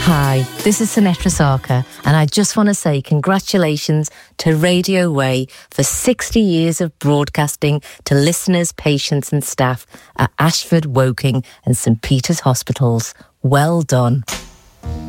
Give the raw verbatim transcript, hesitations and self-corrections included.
Hi, this is Sinetra Sarkar, and I just want to say congratulations to Radio Way for sixty years of broadcasting to listeners, patients and staff at Ashford, Woking and St Peter's Hospitals. Well done.